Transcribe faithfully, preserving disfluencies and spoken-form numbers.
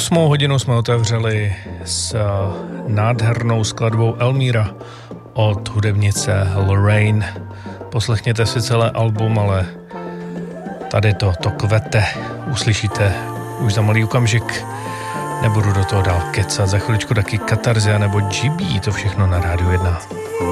Osmou hodinu jsme otevřeli s nádhernou skladbou Elmíra od hudebnice Lorraine. Poslechněte si celé album, ale tady to, to kvete, uslyšíte už za malý okamžik. Nebudu do toho dál kecat, za chviličku taky Katarzia nebo G B, to všechno na Rádiu jedna.